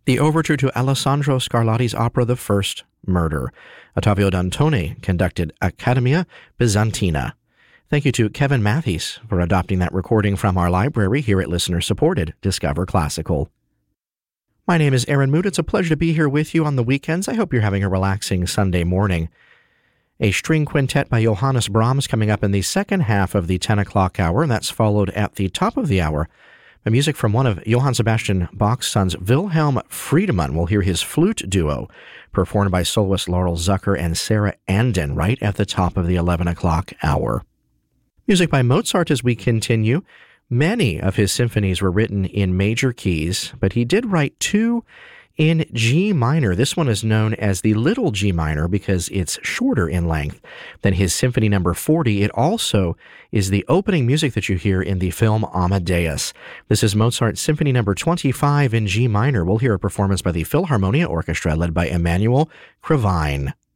the overture to Alessandro Scarlatti's opera The First Murder. Ottavio Dantone conducted Accademia Bizantina. Thank you to Kevin Matthews for adopting that recording from our library here at listener-supported Discover Classical. My name is Aaron Mood. It's a pleasure to be here with you on the weekends. I hope you're having a relaxing Sunday morning. A string quintet by Johannes Brahms coming up in the second half of the 10 o'clock hour, and that's followed at the top of the hour by music from one of Johann Sebastian Bach's sons, Wilhelm Friedemann. We'll hear his flute duo, performed by soloist Laurel Zucker and Sarah Anden, right at the top of the 11 o'clock hour. Music by Mozart as we continue. Many of his symphonies were written in major keys, but he did write two in G minor. This one is known as the Little G minor because it's shorter in length than his Symphony No. 40. It also is the opening music that you hear in the film Amadeus. This is Mozart's Symphony No. 25 in G minor. We'll hear a performance by the Philharmonia Orchestra led by Emanuel Krivine.